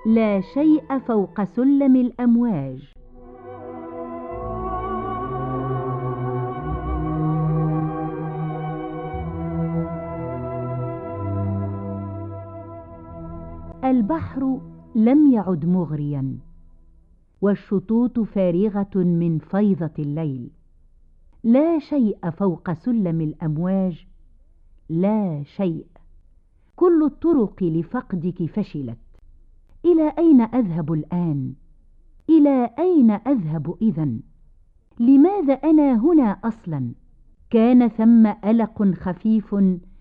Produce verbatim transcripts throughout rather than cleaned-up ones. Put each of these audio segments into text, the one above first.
لا شيء فوق سلم الأمواج. البحر لم يعد مغريا، والشطوط فارغة من فيضة الليل. لا شيء فوق سلم الأمواج، لا شيء. كل الطرق لفقدك فشلت. إلى أين أذهب الآن؟ إلى أين أذهب إذن؟ لماذا أنا هنا أصلا؟ كان ثم ألق خفيف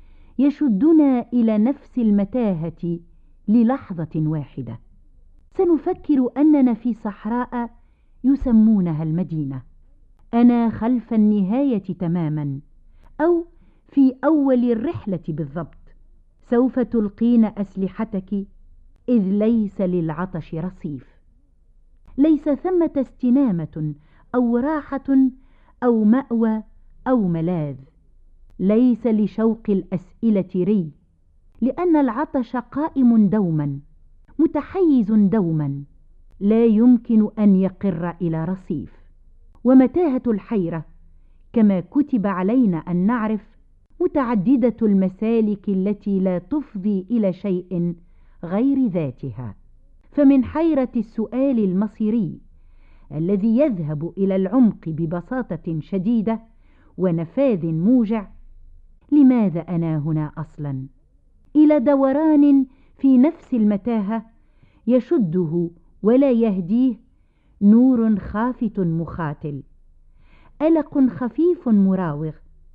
يشدنا إلى نفس المتاهة للحظة واحدة. سنفكر أننا في صحراء يسمونها المدينة. أنا خلف النهاية تماما، أو في أول الرحلة بالضبط. سوف تلقين أسلحتك، إذ ليس للعطش رصيف. ليس ثمة استنامة أو راحة أو مأوى أو ملاذ. ليس لشوق الأسئلة ري، لأن العطش قائم دوما، متحيز دوما، لا يمكن أن يقر إلى رصيف. ومتاهة الحيرة، كما كتب علينا أن نعرف، متعددة المسالك التي لا تفضي إلى شيء غير ذاتها. فمن حيرة السؤال المصيري الذي يذهب إلى العمق ببساطة شديدة ونفاذ موجع، لماذا أنا هنا أصلا؟ إلى دوران في نفس المتاهة يشده ولا يهديه نور خافت مخاتل، ألق خفيف مراوغ،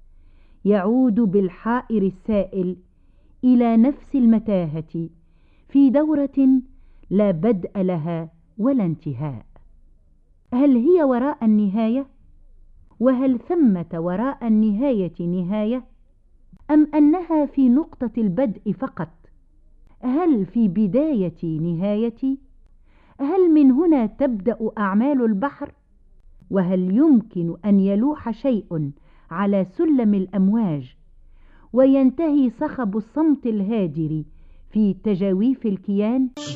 يعود بالحائر السائل إلى نفس المتاهة في دورة لا بدء لها ولا انتهاء. هل هي وراء النهاية؟ وهل ثمة وراء النهاية نهاية؟ أم أنها في نقطة البدء فقط؟ هل في بداية نهايتي؟ هل من هنا تبدأ أعمال البحر؟ وهل يمكن أن يلوح شيء على سلم الأمواج وينتهي صخب الصمت الهادر في تجاويف الكيان؟